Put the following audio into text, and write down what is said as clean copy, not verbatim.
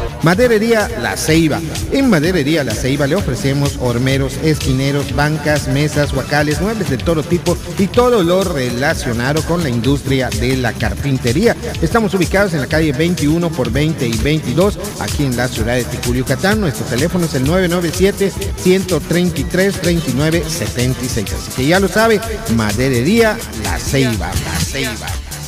Maderería La Ceiba. En Maderería La Ceiba le ofrecemos hormeros, esquineros, bancas, mesas, huacales, muebles de todo tipo y todo lo relacionado con la industria de la carpintería. Estamos ubicados en la calle 21 por 20 y 22, aquí en la ciudad de Ticul, Yucatán. Nuestro teléfono es el 997-133-3976. Así que ya lo sabe, Maderería La Ceiba. La Ceiba.